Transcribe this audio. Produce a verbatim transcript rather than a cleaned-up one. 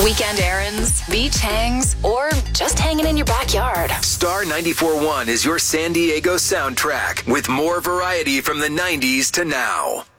Weekend errands, beach hangs, or just hanging in your backyard. Star ninety-four point one is your San Diego soundtrack with more variety from the nineties to now.